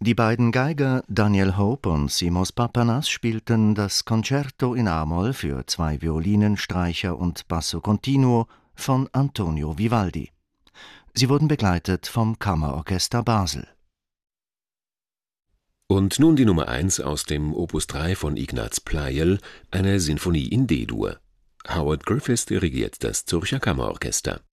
Die beiden Geiger Daniel Hope und Simos Papanas spielten das Concerto in a-Moll für 2 Violinen, Streicher und Basso continuo von Antonio Vivaldi. Sie wurden begleitet vom Kammerorchester Basel. Und nun die Nummer 1 aus dem Opus 3 von Ignaz Pleyel, eine Sinfonie in D-Dur. Howard Griffiths dirigiert das Zürcher Kammerorchester.